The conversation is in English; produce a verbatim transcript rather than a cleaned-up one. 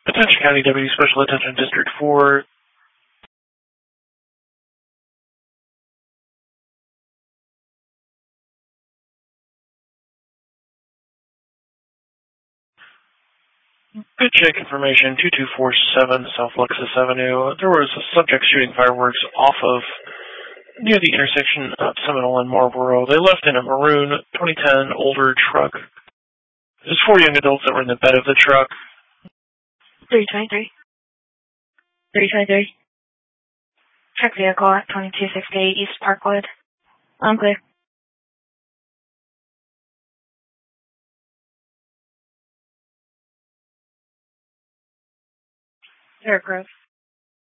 Attention County Deputy Special Attention District four. Good check information, two two four seven South Lexus Avenue. There was a subject shooting fireworks off of near the intersection of Seminole and Marlboro. They left in a maroon twenty ten older truck. There's four young adults that were in the bed of the truck. three twenty-three. three twenty-three. Check vehicle at twenty-two sixty-eight East Parkwood. Unclear. Air Grove.